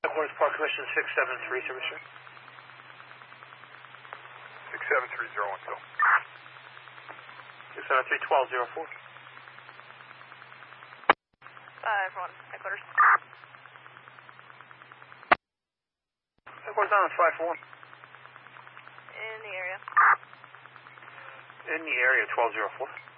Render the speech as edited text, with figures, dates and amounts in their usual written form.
Headquarters Park Commission 673, service sir. 673-012. 673-1204. 5-1, headquarters. Headquarters on 5-1. In the area. In the area, 1204.